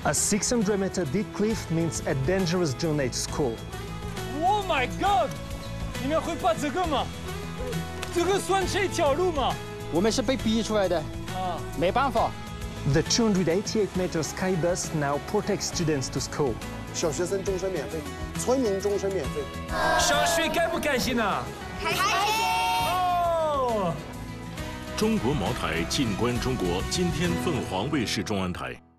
A 600-meter deep cliff means a dangerous journey to school. Oh my God！ 你们会怕这个吗？这个算是一条路吗？ 我们是被逼出来的，没办法。 The 288-meter sky bus now protects students to school. 小学生终身免费，村民终身免费。 上学开不开心啊？ 开心！ 哦。 中国茅台静观中国，今天凤凰卫视中文台。